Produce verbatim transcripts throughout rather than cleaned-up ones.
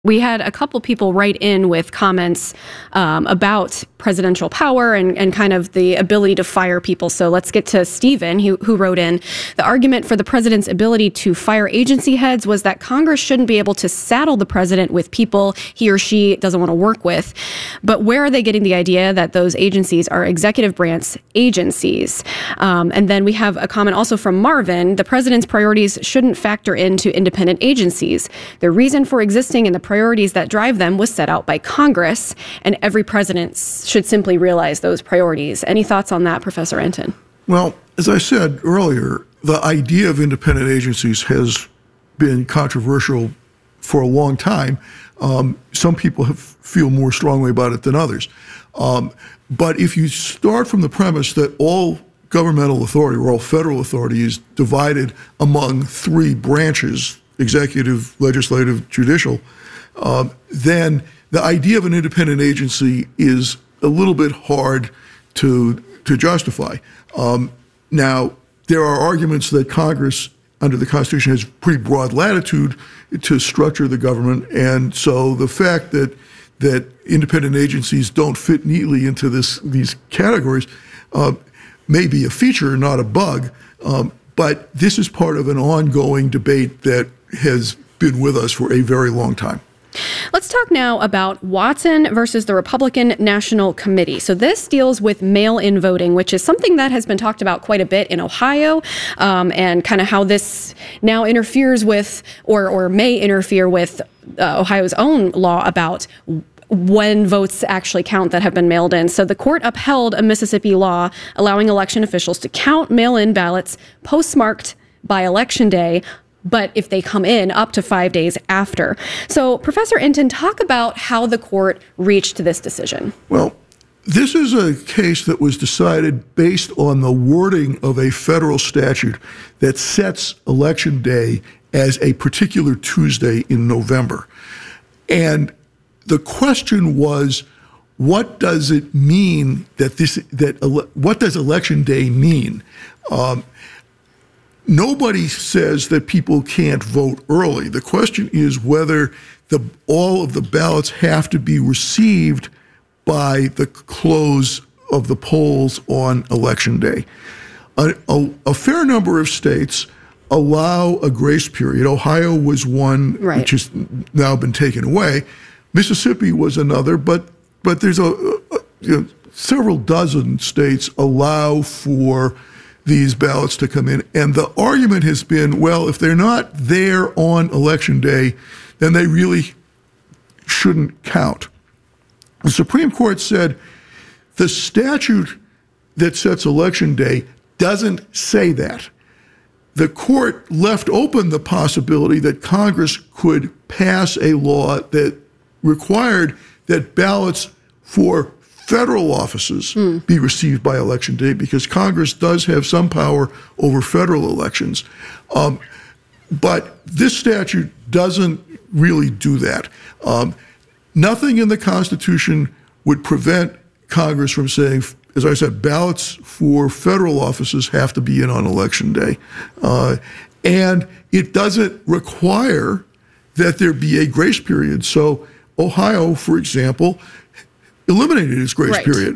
We had a couple people write in with comments um, about presidential power and, and kind of the ability to fire people. So let's get to Stephen, who, who wrote in. The argument for the president's ability to fire agency heads was that Congress shouldn't be able to saddle the president with people he or she doesn't want to work with. But where are they getting the idea that those agencies are executive branch agencies? Um, and then we have a comment also from Marvin. The president's priorities shouldn't factor into independent agencies. The reason for existing in the priorities that drive them was set out by Congress, and every president should simply realize those priorities. Any thoughts on that, Professor Entin? Well, as I said earlier, the idea of independent agencies has been controversial for a long time. Um, some people have, feel more strongly about it than others. Um, but if you start from the premise that all governmental authority or all federal authority is divided among three branches, executive, legislative, judicial, Um, then the idea of an independent agency is a little bit hard to to justify. Um, now, there are arguments that Congress, under the Constitution, has pretty broad latitude to structure the government, and so the fact that that independent agencies don't fit neatly into this these categories uh, may be a feature, not a bug. Um, but this is part of an ongoing debate that has been with us for a very long time. Let's talk now about Watson versus the Republican National Committee. So this deals with mail-in voting, which is something that has been talked about quite a bit in Ohio, um, and kind of how this now interferes with, or, or may interfere with, uh, Ohio's own law about when votes actually count that have been mailed in. So the court upheld a Mississippi law allowing election officials to count mail-in ballots postmarked by Election Day, but if they come in up to five days after. So, Professor Entin, talk about how the court reached this decision. Well, this is a case that was decided based on the wording of a federal statute that sets Election Day as a particular Tuesday in November. And the question was, what does it mean that this, that, what does Election Day mean? Um, Nobody says that people can't vote early. The question is whether the, all of the ballots have to be received by the close of the polls on Election Day. A, a, a fair number of states allow a grace period. Ohio was one, right, which has now been taken away. Mississippi was another, but but there's a, a you know, several dozen states allow for these ballots to come in. And the argument has been, well, if they're not there on Election Day, then they really shouldn't count. The Supreme Court said the statute that sets Election Day doesn't say that. The court left open the possibility that Congress could pass a law that required that ballots for federal offices mm. be received by Election Day, because Congress does have some power over federal elections. Um, but this statute doesn't really do that. Um, nothing in the Constitution would prevent Congress from saying, as I said, ballots for federal offices have to be in on Election Day. Uh, and it doesn't require that there be a grace period. So Ohio, for example, eliminated its grace right. period.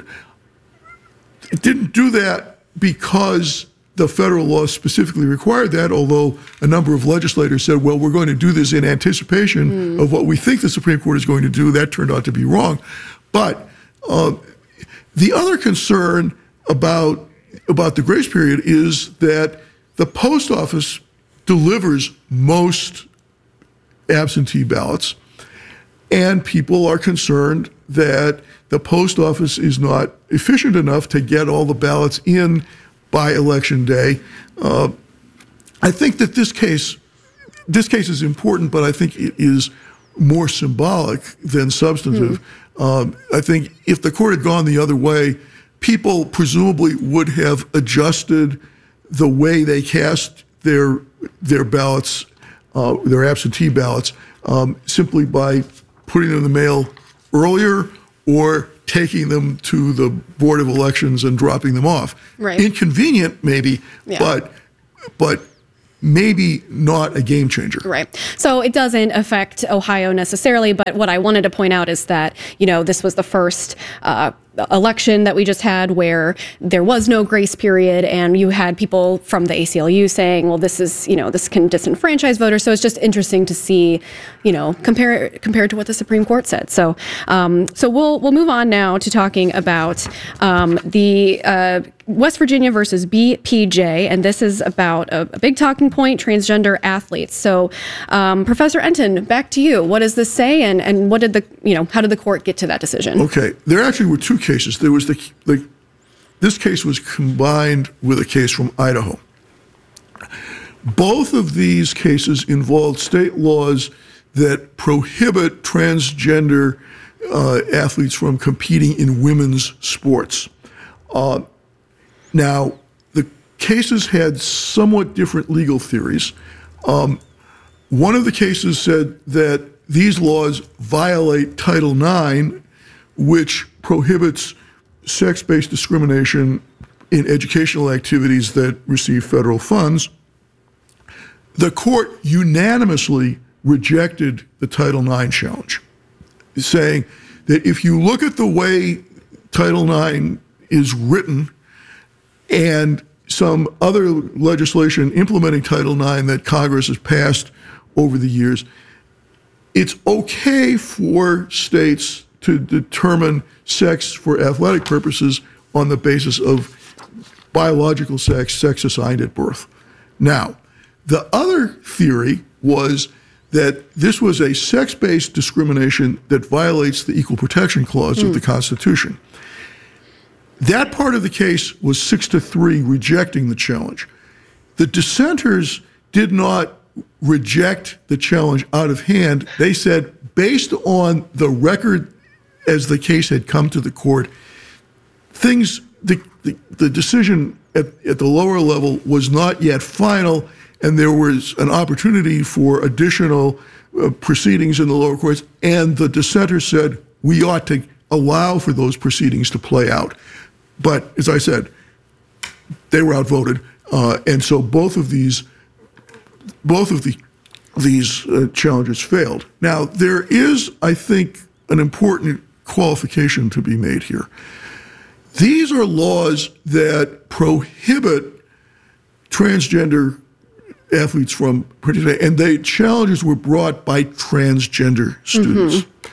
It didn't do that because the federal law specifically required that, although a number of legislators said, well, we're going to do this in anticipation mm. of what we think the Supreme Court is going to do. That turned out to be wrong. But uh, the other concern about, about the grace period is that the post office delivers most absentee ballots, and people are concerned that the post office is not efficient enough to get all the ballots in by Election Day. Uh, I think that this case, this case is important, but I think it is more symbolic than substantive. Mm. Um, I think if the court had gone the other way, people presumably would have adjusted the way they cast their their ballots, uh, their absentee ballots, um, simply by putting them in the mail earlier or taking them to the Board of Elections and dropping them off. Right. Inconvenient, maybe, yeah. but but maybe not a game changer. Right. So it doesn't affect Ohio necessarily, but what I wanted to point out is that, you know, this was the first uh, election that we just had where there was no grace period, and you had people from the A C L U saying, well, this is, you know, this can disenfranchise voters. So it's just interesting to see, you know, compare compared to what the Supreme Court said. So um, so we'll we'll move on now to talking about um, the uh, West Virginia versus B P J, and this is about a, a big talking point, transgender athletes. So um, Professor Entin, back to you. What does this say, and, and what did the, you know, how did the court get to that decision? Okay, there actually were two cases. There was the, the this case was combined with a case from Idaho. Both of these cases involved state laws that prohibit transgender uh, athletes from competing in women's sports. Uh, now, the cases had somewhat different legal theories. Um, one of the cases said that these laws violate Title nine, which prohibits sex-based discrimination in educational activities that receive federal funds. The court unanimously rejected the Title nine challenge, saying that if you look at the way Title nine is written and some other legislation implementing Title nine that Congress has passed over the years, it's okay for states to determine sex for athletic purposes on the basis of biological sex, sex assigned at birth. Now, the other theory was that this was a sex-based discrimination that violates the Equal Protection Clause mm. of the Constitution. That part of the case was six to three rejecting the challenge. The dissenters did not reject the challenge out of hand. They said, based on the record as the case had come to the court, things, the, the, the decision at, at the lower level was not yet final, and there was an opportunity for additional uh, proceedings in the lower courts, and the dissenters said we ought to allow for those proceedings to play out. But as I said, they were outvoted, uh, and so both of these, both of the these uh, challenges failed. Now, there is, I think, an important qualification to be made here. These are laws that prohibit transgender athletes from participating, and the challenges were brought by transgender students. Mm-hmm.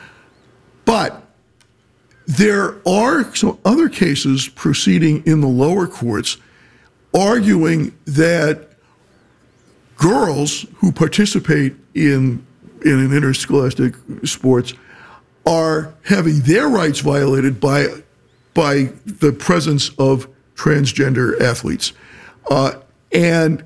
But there are some other cases proceeding in the lower courts arguing that girls who participate in, in an interscholastic sports are having their rights violated by, by the presence of transgender athletes. Uh, and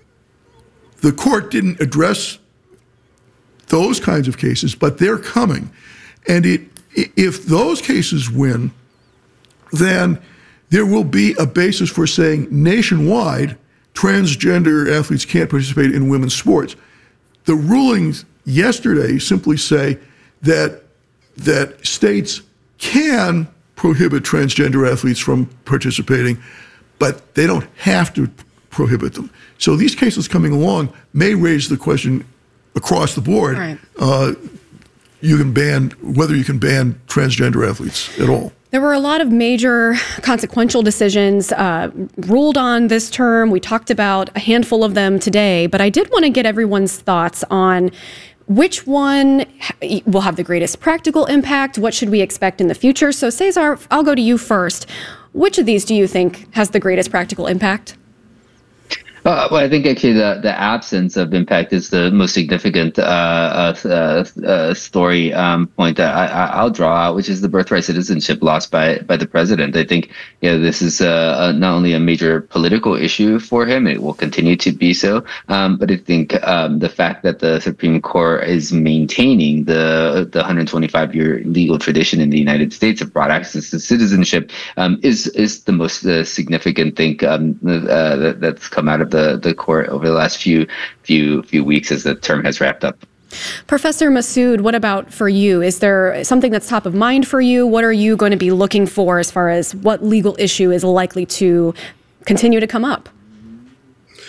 the court didn't address those kinds of cases, but they're coming. And it, if those cases win, then there will be a basis for saying nationwide transgender athletes can't participate in women's sports. The rulings yesterday simply say that that states can prohibit transgender athletes from participating, but they don't have to prohibit them. So these cases coming along may raise the question across the board. Right. Uh, you can ban whether you can ban transgender athletes at all. There were a lot of major consequential decisions uh, ruled on this term. We talked about a handful of them today, but I did want to get everyone's thoughts on which one will have the greatest practical impact. What should we expect in the future? So Cesar, I'll go to you first. Which of these do you think has the greatest practical impact? Uh, well, I think actually the, the absence of impact is the most significant uh, uh, uh, story um, point that I, I'll draw out, which is the birthright citizenship lost by by the president. I think you know this is uh, not only a major political issue for him; it will continue to be so. Um, but I think um, the fact that the Supreme Court is maintaining the the one hundred twenty-five year legal tradition in the United States of broad access to citizenship um, is is the most uh, significant thing um, uh, that, that's come out of the the court over the last few few few weeks as the term has wrapped up. Professor Massoud, what about for you? Is there something that's top of mind for you? What are you going to be looking for as far as what legal issue is likely to continue to come up?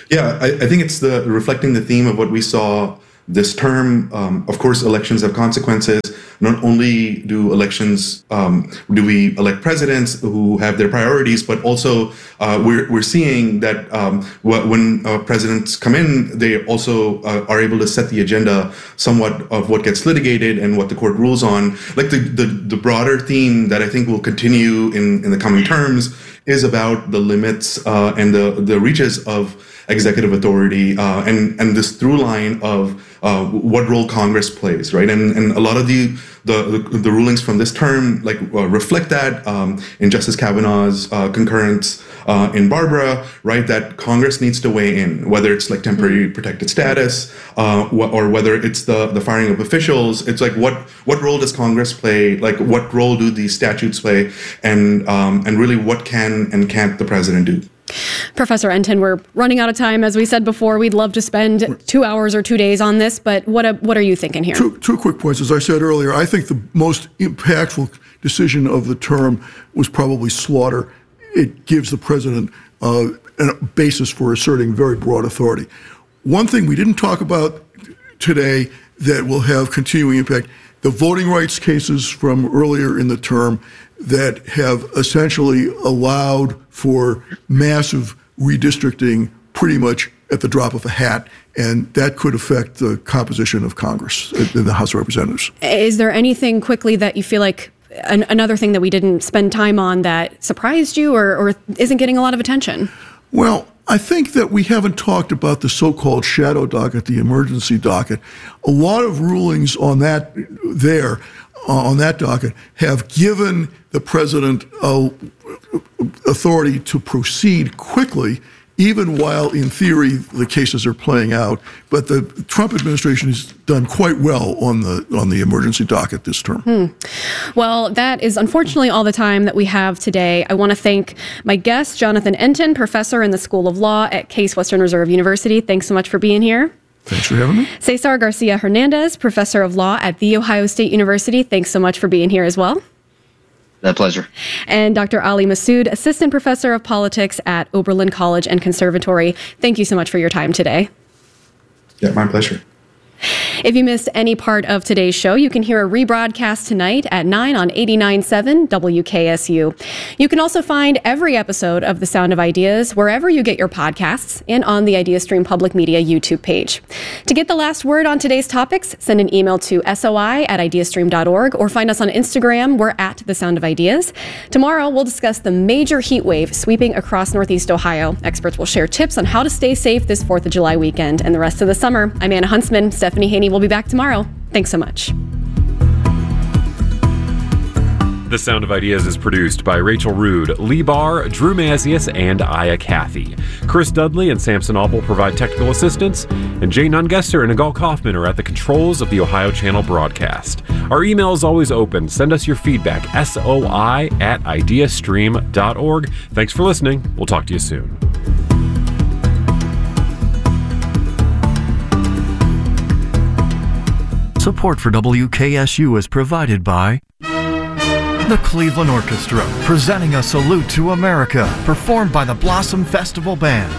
Yeah, I, I think it's the reflecting the theme of what we saw this term. Um, of course, elections have consequences. Not only do elections, um, do we elect presidents who have their priorities, but also uh, we're we're seeing that um, when uh, presidents come in, they also uh, are able to set the agenda somewhat of what gets litigated and what the court rules on. Like the the, the broader theme that I think will continue in, in the coming terms is about the limits uh, and the the reaches of executive authority uh, and and this through line of uh, what role Congress plays, right? And and a lot of the the the, the rulings from this term like uh, reflect that um, in Justice Kavanaugh's uh, concurrence uh, in Barbara, right? That Congress needs to weigh in, whether it's like temporary protected status uh, wh- or whether it's the the firing of officials. It's like what what role does Congress play? Like what role do these statutes play? And um, and really what can and can't the president do? Professor Entin, we're running out of time. As we said before, we'd love to spend two hours or two days on this, but what a, what are you thinking here? Two, two quick points. As I said earlier, I think the most impactful decision of the term was probably Slaughter. It gives the president uh, a basis for asserting very broad authority. One thing we didn't talk about today that will have continuing impact, the voting rights cases from earlier in the term that have essentially allowed for massive redistricting pretty much at the drop of a hat, and that could affect the composition of Congress in the House of Representatives. Is there anything quickly that you feel like an, another thing that we didn't spend time on that surprised you or, or isn't getting a lot of attention? Well, I think that we haven't talked about the so-called shadow docket, the emergency docket. A lot of rulings on that there, uh, on that docket, have given the president uh, authority to proceed quickly, even while in theory the cases are playing out. But the Trump administration has done quite well on the on the emergency docket this term. Hmm. Well, that is unfortunately all the time that we have today. I want to thank my guest, Jonathan Entin, professor in the School of Law at Case Western Reserve University. Thanks so much for being here. Thanks for having me. Cesar Garcia Hernandez, professor of law at The Ohio State University. Thanks so much for being here as well. A pleasure. And Doctor Ali Massoud, assistant professor of politics at Oberlin College and Conservatory. Thank you so much for your time today. Yeah, my pleasure. If you missed any part of today's show, you can hear a rebroadcast tonight at nine on eighty-nine point seven W K S U. You can also find every episode of The Sound of Ideas wherever you get your podcasts and on the IdeaStream Public Media YouTube page. To get the last word on today's topics, send an email to soi at ideastream dot org or find us on Instagram. We're at The Sound of Ideas. Tomorrow, we'll discuss the major heat wave sweeping across Northeast Ohio. Experts will share tips on how to stay safe this fourth of July weekend and the rest of the summer. I'm Anna Huntsman. Stephanie Haney will be back tomorrow. Thanks so much. The Sound of Ideas is produced by Rachel Rood, Lee Barr, Drew Mazius, and Aya Cathy. Chris Dudley and Samson Auble provide technical assistance, and Jay Nungester and Agal Kaufman are at the controls of the Ohio Channel broadcast. Our email is always open. Send us your feedback, soi at ideastream dot org. Thanks for listening. We'll talk to you soon. Support for W K S U is provided by the Cleveland Orchestra, presenting a salute to America, performed by the Blossom Festival Band.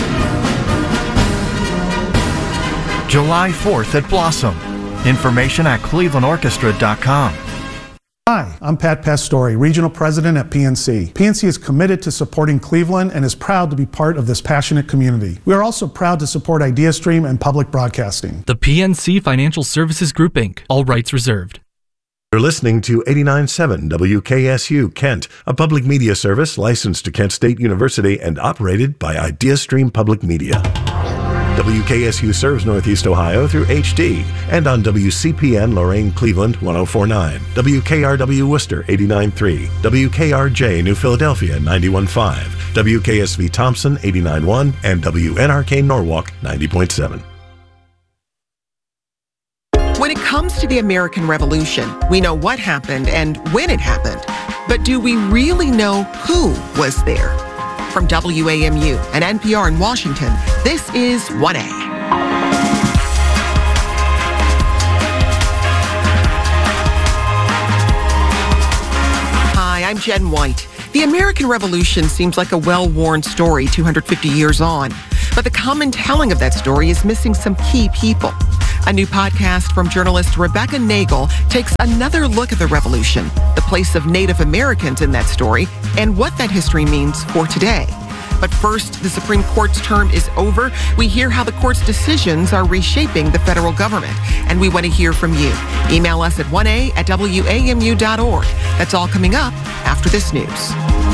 July fourth at Blossom. Information at cleveland orchestra dot com. Hi, I'm Pat Pastore, Regional President at P N C. P N C is committed to supporting Cleveland and is proud to be part of this passionate community. We are also proud to support IdeaStream and public broadcasting. The P N C Financial Services Group, Incorporated. All rights reserved. You're listening to eighty-nine point seven W K S U Kent, a public media service licensed to Kent State University and operated by IdeaStream Public Media. W K S U serves Northeast Ohio through H D and on W C P N Lorain Cleveland one oh four point nine, W K R W Worcester eighty-nine point three, W K R J New Philadelphia ninety-one point five, W K S V Thompson eighty-nine point one, and W N R K Norwalk ninety point seven. When it comes to the American Revolution, we know what happened and when it happened. But do we really know who was there? From W A M U and N P R in Washington, this is one A. Hi, I'm Jen White. The American Revolution seems like a well-worn story two hundred fifty years on. But the common telling of that story is missing some key people. A new podcast from journalist Rebecca Nagel takes another look at the revolution, the place of Native Americans in that story, and what that history means for today. But first, the Supreme Court's term is over. We hear how the court's decisions are reshaping the federal government, and we want to hear from you. Email us at one a at W A M U dot org. That's all coming up after this news.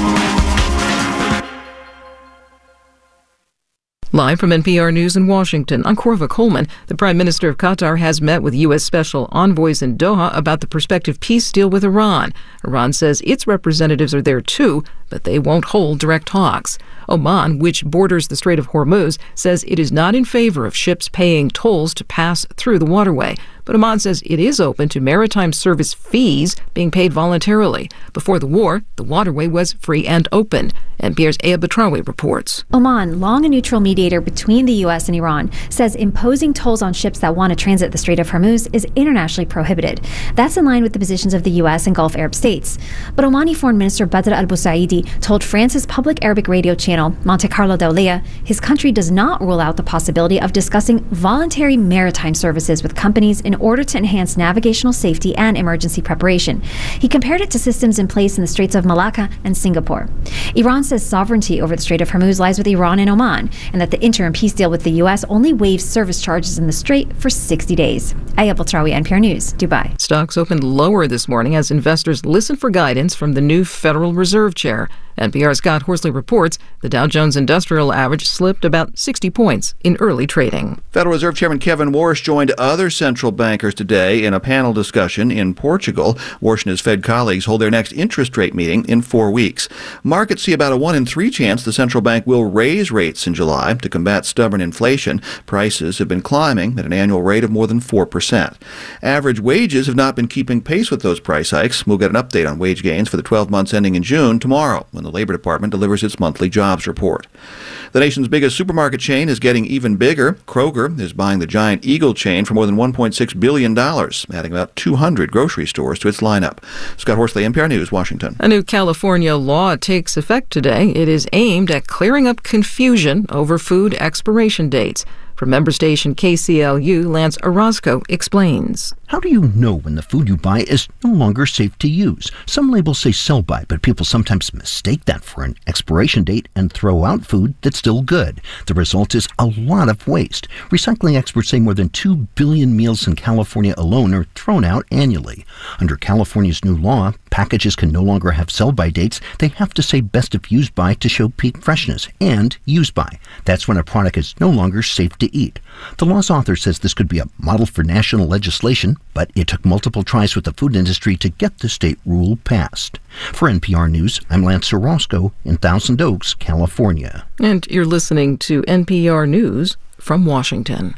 Live from N P R News in Washington, I'm Corva Coleman. The Prime Minister of Qatar has met with U S special envoys in Doha about the prospective peace deal with Iran. Iran says its representatives are there too, but they won't hold direct talks. Oman, which borders the Strait of Hormuz, says it is not in favor of ships paying tolls to pass through the waterway. But Oman says it is open to maritime service fees being paid voluntarily. Before the war, the waterway was free and open. N P R's Aya Batrawi reports. Oman, long a neutral mediator between the U S and Iran, says imposing tolls on ships that want to transit the Strait of Hormuz is internationally prohibited. That's in line with the positions of the U S and Gulf Arab states. But Omani Foreign Minister Badr al-Busaidi told France's public Arabic radio channel, Monte Carlo Dawliya, his country does not rule out the possibility of discussing voluntary maritime services with companies in order to enhance navigational safety and emergency preparation. He compared it to systems in place in the Straits of Malacca and Singapore. Iran says sovereignty over the Strait of Hormuz lies with Iran and Oman, and that the interim peace deal with the U S only waives service charges in the strait for sixty days. Aya Batrawi, N P R News, Dubai. Stocks opened lower this morning as investors listen for guidance from the new Federal Reserve Chair. N P R's Scott Horsley reports the Dow Jones Industrial Average slipped about sixty points in early trading. Federal Reserve Chairman Kevin Warsh joined other central bankers today in a panel discussion in Portugal. Warsh and his Fed colleagues hold their next interest rate meeting in four weeks. Markets see about a one in three chance the central bank will raise rates in July to combat stubborn inflation. Prices have been climbing at an annual rate of more than four percent. Average wages have not been keeping pace with those price hikes. We'll get an update on wage gains for the twelve months ending in June tomorrow, when the Labor Department delivers its monthly jobs report. The nation's biggest supermarket chain is getting even bigger. Kroger is buying the giant Eagle chain for more than one point six billion dollars, adding about two hundred grocery stores to its lineup. Scott Horsley, N P R News, Washington. A new California law takes effect today. It is aimed at clearing up confusion over food expiration dates. From member station K C L U, Lance Orozco explains. How do you know when the food you buy is no longer safe to use? Some labels say sell-by, but people sometimes mistake that for an expiration date and throw out food that's still good. The result is a lot of waste. Recycling experts say more than two billion meals in California alone are thrown out annually. Under California's new law, packages can no longer have sell-by dates. They have to say best if used by to show peak freshness, and use by. That's when a product is no longer safe to eat. The law's author says this could be a model for national legislation, but it took multiple tries with the food industry to get the state rule passed. For N P R News, I'm Lance Orozco in Thousand Oaks, California. And you're listening to N P R News from Washington.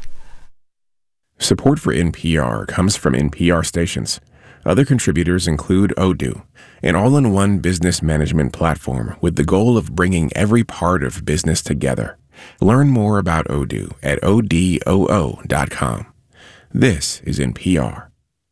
Support for N P R comes from N P R stations. Other contributors include Odoo, an all-in-one business management platform with the goal of bringing every part of business together. Learn more about Odoo at odoo dot com. This is N P R.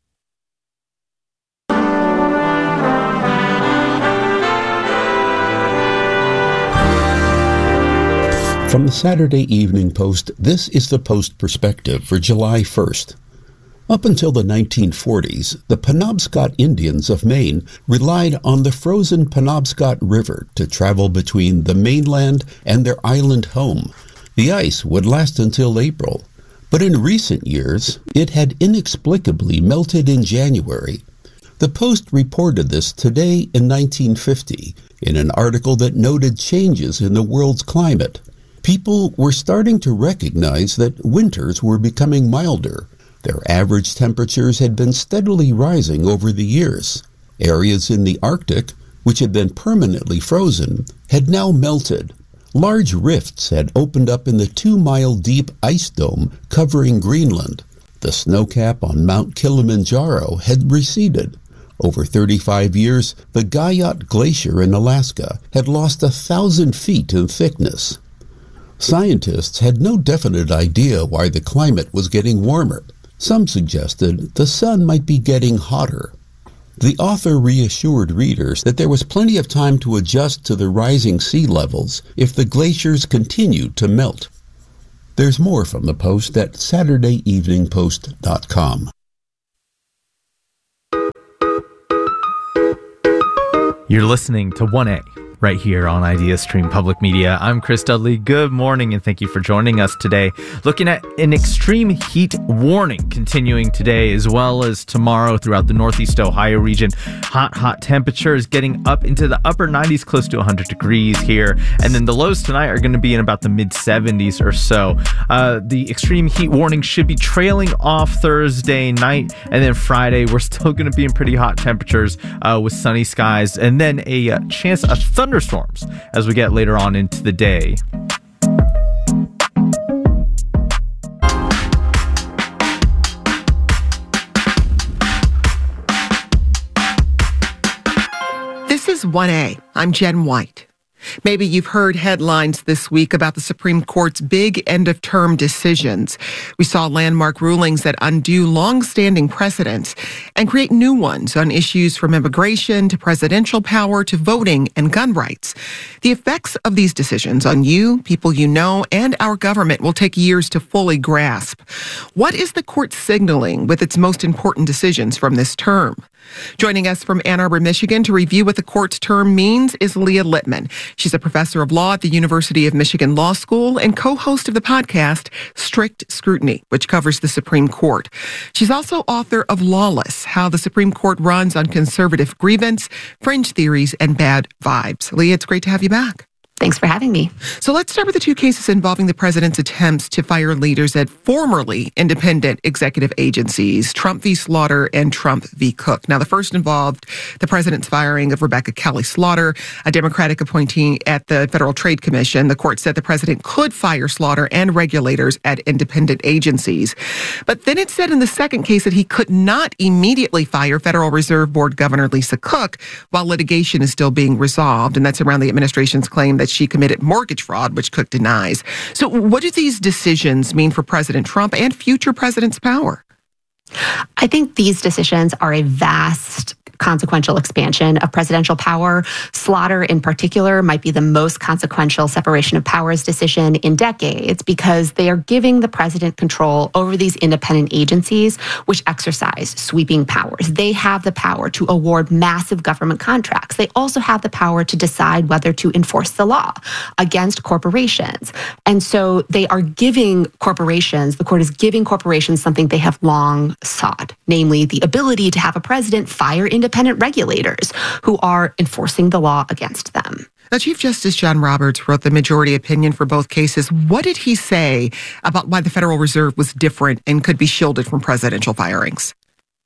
From the Saturday Evening Post, this is the Post Perspective for July first. Up until the nineteen forties, the Penobscot Indians of Maine relied on the frozen Penobscot River to travel between the mainland and their island home. The ice would last until April, but in recent years, it had inexplicably melted in January. The Post reported this today in nineteen fifty in an article that noted changes in the world's climate. People were starting to recognize that winters were becoming milder. Their average temperatures had been steadily rising over the years. Areas in the Arctic, which had been permanently frozen, had now melted. Large rifts had opened up in the two-mile-deep ice dome covering Greenland. The snowcap on Mount Kilimanjaro had receded. Over thirty-five years, the Guyot Glacier in Alaska had lost a thousand feet in thickness. Scientists had no definite idea why the climate was getting warmer. Some suggested the sun might be getting hotter. The author reassured readers that there was plenty of time to adjust to the rising sea levels if the glaciers continued to melt. There's more from the Post at saturday evening post dot com. You're listening to one A right here on IdeaStream Public Media. I'm Chris Dudley. Good morning, and thank you for joining us today. Looking at an extreme heat warning continuing today as well as tomorrow throughout the Northeast Ohio region. Hot, hot temperatures getting up into the upper nineties, close to one hundred degrees here. And then the lows tonight are going to be in about the mid seventies or so. Uh, the extreme heat warning should be trailing off Thursday night. And then Friday, we're still going to be in pretty hot temperatures uh, with sunny skies. And then a uh, chance of thunderstorms as we get later on into the day. This is one A. I'm Jen White. Maybe you've heard headlines this week about the Supreme Court's big end-of-term decisions. We saw landmark rulings that undo long-standing precedents and create new ones on issues from immigration to presidential power to voting and gun rights. The effects of these decisions on you, people you know, and our government will take years to fully grasp. What is the court signaling with its most important decisions from this term? Joining us from Ann Arbor, Michigan to review what the court's term means is Leah Littman. She's a professor of law at the University of Michigan Law School and co-host of the podcast Strict Scrutiny, which covers the Supreme Court. She's also author of Lawless, How the Supreme Court Runs on Conservative Grievance, Fringe Theories, and Bad Vibes. Leah, it's great to have you back. Thanks for having me. So let's start with the two cases involving the president's attempts to fire leaders at formerly independent executive agencies, Trump v. Slaughter and Trump v. Cook. Now, the first involved the president's firing of Rebecca Kelly Slaughter, a Democratic appointee at the Federal Trade Commission. The court said the president could fire Slaughter and regulators at independent agencies. But then it said in the second case that he could not immediately fire Federal Reserve Board Governor Lisa Cook while litigation is still being resolved. And that's around the administration's claim that she committed mortgage fraud, which Cook denies. So what do these decisions mean for President Trump and future presidents' power? I think these decisions are a vast consequential expansion of presidential power. Slaughter, in particular, might be the most consequential separation of powers decision in decades because they are giving the president control over these independent agencies, which exercise sweeping powers. They have the power to award massive government contracts. They also have the power to decide whether to enforce the law against corporations. And so they are giving corporations, the court is giving corporations something they have long sought, namely the ability to have a president fire independent regulators who are enforcing the law against them. Now, Chief Justice John Roberts wrote the majority opinion for both cases. What did he say about why the Federal Reserve was different and could be shielded from presidential firings?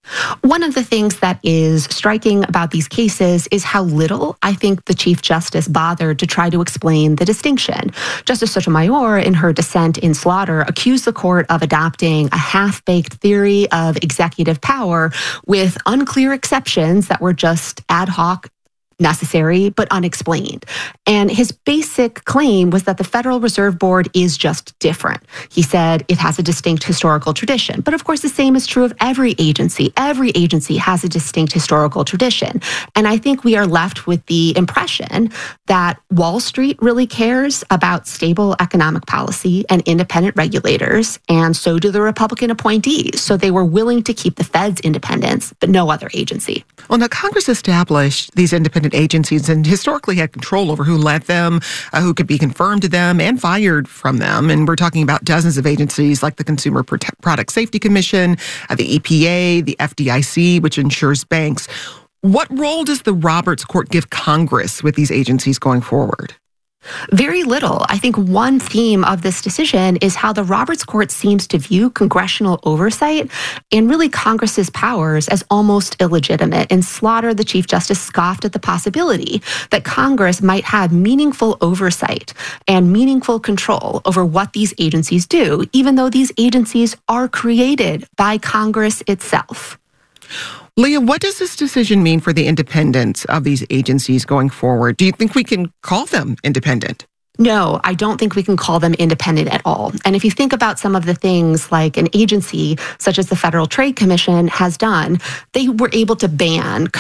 One of the things that is striking about these cases is how little I think the Chief Justice bothered to try to explain the distinction. Justice Sotomayor, in her dissent in Slaughter, accused the court of adopting a half-baked theory of executive power with unclear exceptions that were just ad hoc, necessary, but unexplained. And his basic claim was that the Federal Reserve Board is just different. He said it has a distinct historical tradition. But of course, the same is true of every agency. Every agency has a distinct historical tradition. And I think we are left with the impression that Wall Street really cares about stable economic policy and independent regulators, and so do the Republican appointees. So they were willing to keep the Fed's independence, but no other agency. Well, now Congress established these independent agencies and historically had control over who led them, uh, who could be confirmed to them and fired from them. And we're talking about dozens of agencies like the Consumer Prote- Product Safety Commission, uh, the E P A, the F D I C, which insures banks. What role does the Roberts Court give Congress with these agencies going forward? Very little. I think one theme of this decision is how the Roberts Court seems to view congressional oversight and really Congress's powers as almost illegitimate. In Slaughter, the Chief Justice scoffed at the possibility that Congress might have meaningful oversight and meaningful control over what these agencies do, even though these agencies are created by Congress itself. Leah, what does this decision mean for the independence of these agencies going forward? Do you think we can call them independent? No, I don't think we can call them independent at all. And if you think about some of the things like an agency such as the Federal Trade Commission has done, they were able to ban con-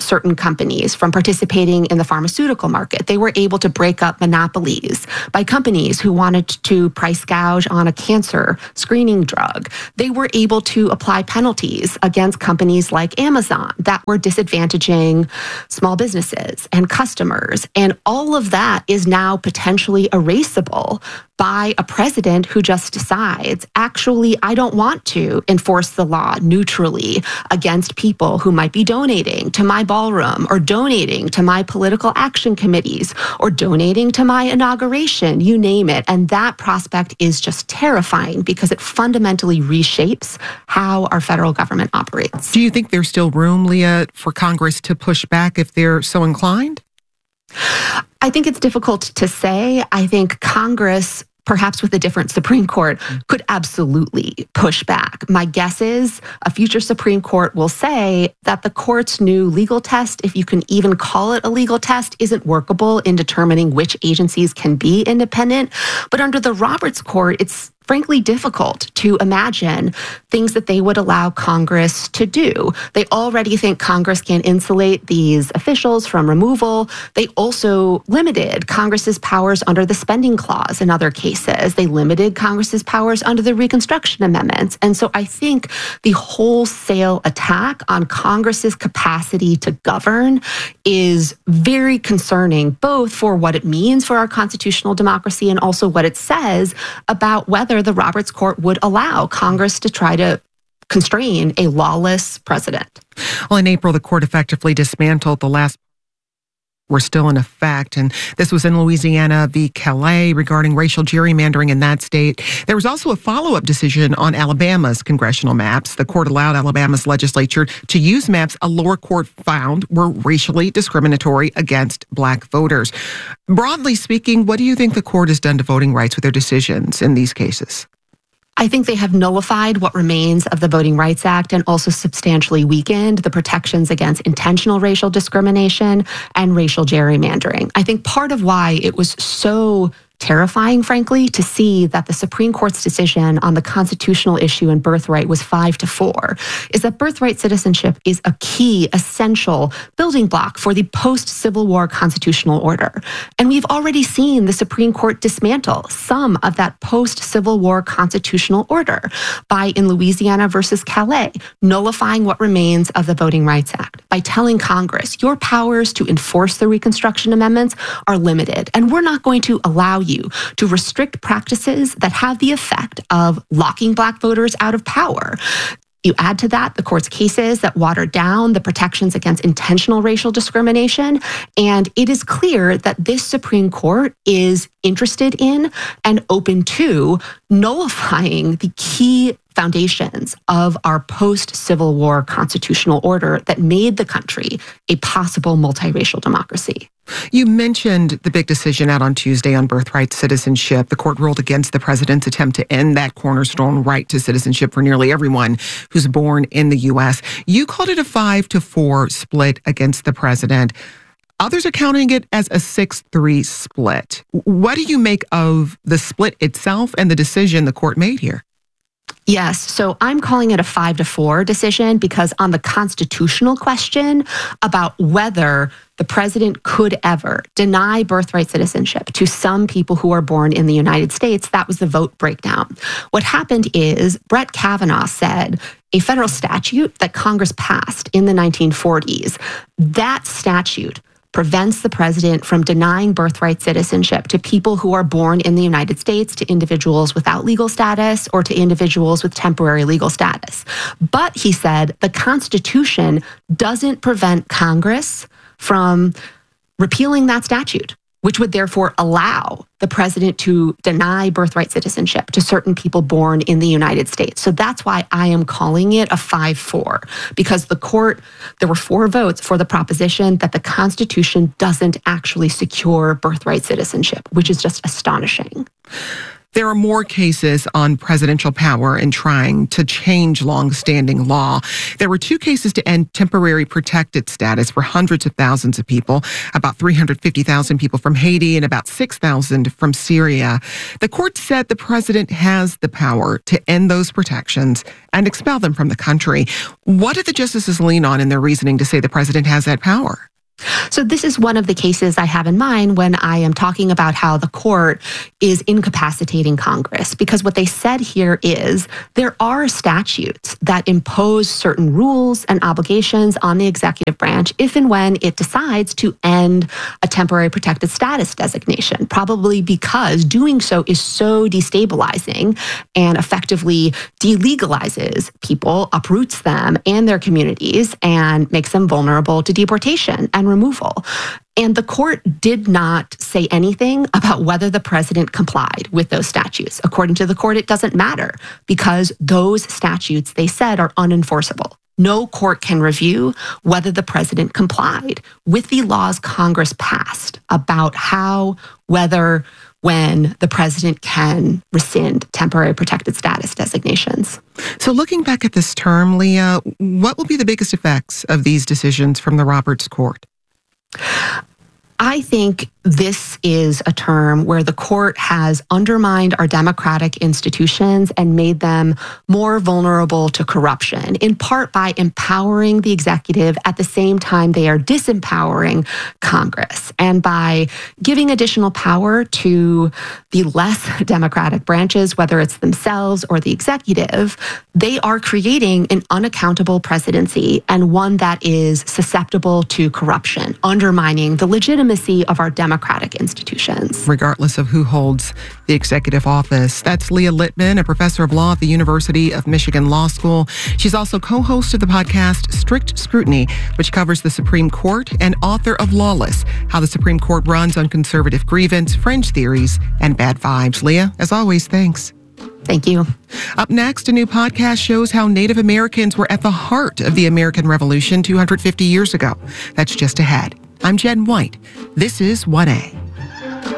certain companies from participating in the pharmaceutical market. They were able to break up monopolies by companies who wanted to price gouge on a cancer screening drug. They were able to apply penalties against companies like Amazon that were disadvantaging small businesses and customers. And all of that is now potentially erasable by a president who just decides, actually, I don't want to enforce the law neutrally against people who might be donating to my ballroom or donating to my political action committees or donating to my inauguration, you name it. And that prospect is just terrifying because it fundamentally reshapes how our federal government operates. Do you think there's still room, Leah, for Congress to push back if they're so inclined? I think it's difficult to say. I think Congress, perhaps with a different Supreme Court, could absolutely push back. My guess is a future Supreme Court will say that the court's new legal test, if you can even call it a legal test, isn't workable in determining which agencies can be independent. But under the Roberts Court, it's frankly difficult to imagine things that they would allow Congress to do. They already think Congress can insulate these officials from removal. They also limited Congress's powers under the spending clause in other cases. They limited Congress's powers under the Reconstruction Amendments. And so I think the wholesale attack on Congress's capacity to govern is very concerning, both for what it means for our constitutional democracy and also what it says about whether the Roberts Court would allow Congress to try to constrain a lawless president. Well, in April, the court effectively dismantled the last were still in effect. And this was in Louisiana v. Calais regarding racial gerrymandering in that state. There was also a follow-up decision on Alabama's congressional maps. The court allowed Alabama's legislature to use maps a lower court found were racially discriminatory against Black voters. Broadly speaking, what do you think the court has done to voting rights with their decisions in these cases? I think they have nullified what remains of the Voting Rights Act and also substantially weakened the protections against intentional racial discrimination and racial gerrymandering. I think part of why it was so terrifying, frankly, to see that the Supreme Court's decision on the constitutional issue and birthright was five to four, is that birthright citizenship is a key, essential building block for the post-Civil War constitutional order. And we've already seen the Supreme Court dismantle some of that post-Civil War constitutional order by, in Louisiana versus Calais, nullifying what remains of the Voting Rights Act by telling Congress, your powers to enforce the Reconstruction Amendments are limited, and we're not going to allow you to restrict practices that have the effect of locking Black voters out of power. You add to that the court's cases that water down the protections against intentional racial discrimination, and it is clear that this Supreme Court is interested in and open to nullifying the key foundations of our post-Civil War constitutional order that made the country a possible multiracial democracy. You mentioned the big decision out on Tuesday on birthright citizenship. The court ruled against the president's attempt to end that cornerstone right to citizenship for nearly everyone who's born in the U S. You called it a five to four split against the president. Others are counting it as a six three split. What do you make of the split itself and the decision the court made here? Yes, so I'm calling it a five to four decision because on the constitutional question about whether the president could ever deny birthright citizenship to some people who are born in the United States, that was the vote breakdown. What happened is Brett Kavanaugh said a federal statute that Congress passed in the nineteen forties, that statute prevents the president from denying birthright citizenship to people who are born in the United States, to individuals without legal status, or to individuals with temporary legal status. But, he said, the Constitution doesn't prevent Congress from repealing that statute, which would therefore allow the president to deny birthright citizenship to certain people born in the United States. So that's why I am calling it a five four, because the court, there were four votes for the proposition that the Constitution doesn't actually secure birthright citizenship, which is just astonishing. There are more cases on presidential power and trying to change longstanding law. There were two cases to end temporary protected status for hundreds of thousands of people, about three hundred fifty thousand people from Haiti and about six thousand from Syria. The court said the president has the power to end those protections and expel them from the country. What did the justices lean on in their reasoning to say the president has that power? So this is one of the cases I have in mind when I am talking about how the court is incapacitating Congress, because what they said here is there are statutes that impose certain rules and obligations on the executive branch if and when it decides to end a temporary protected status designation, probably because doing so is so destabilizing and effectively delegalizes people, uproots them and their communities, and makes them vulnerable to deportation and removal. And the court did not say anything about whether the president complied with those statutes. According to the court, it doesn't matter because those statutes, they said, are unenforceable. No court can review whether the president complied with the laws Congress passed about how, whether, when the president can rescind temporary protected status designations. So looking back at this term, Leah, what will be the biggest effects of these decisions from the Roberts Court? I think this is a term where the court has undermined our democratic institutions and made them more vulnerable to corruption, in part by empowering the executive at the same time they are disempowering Congress, and by giving additional power to the less democratic branches, whether it's themselves or the executive. They are creating an unaccountable presidency and one that is susceptible to corruption, undermining the legitimacy of our democratic institutions. Regardless of who holds the executive office. That's Leah Littman, a professor of law at the University of Michigan Law School. She's also co-host of the podcast Strict Scrutiny, which covers the Supreme Court, and author of Lawless, How the Supreme Court Runs on Conservative Grievance, Fringe Theories, and Bad Vibes. Leah, as always, thanks. Thank you. Up next, a new podcast shows how Native Americans were at the heart of the American Revolution two hundred fifty years ago. That's just ahead. I'm Jen White. This is one A.